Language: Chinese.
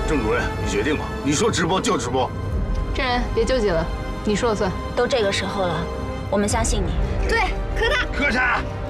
郑主任，你决定吧，你说直播就直播。 郑人，别纠结了，你说了算。 都这个时候了，我们相信你。 对，可大。 可差。